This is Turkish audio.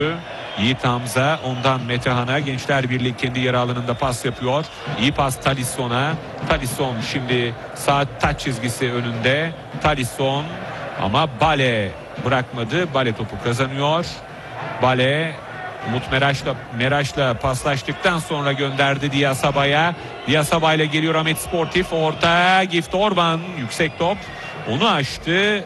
Yiğit Hamza, ondan Metehan'a, Gençler Birliği kendi yer alanında pas yapıyor. İyi pas Talisson'a. Talisson şimdi sağ taç çizgisi önünde. Talisson ama Bale bırakmadı. Bale topu kazanıyor. Bale Umut Meraş'la paslaştıktan sonra gönderdi Diyasaba'ya. Diyasaba ile geliyor Ahmet Sportif. Orta Gift Orban, yüksek top. Onu aştı.